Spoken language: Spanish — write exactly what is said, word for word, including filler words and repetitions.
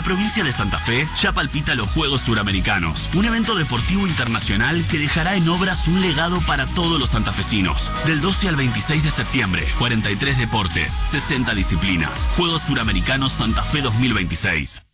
provincia de Santa Fe ya palpita los Juegos Suramericanos, un evento deportivo internacional que dejará en obras un legado para todos los santafesinos. Del doce al veintiséis de septiembre, cuarenta y tres deportes, sesenta disciplinas. Juegos Suramericanos Santa Fe dos mil veintiséis.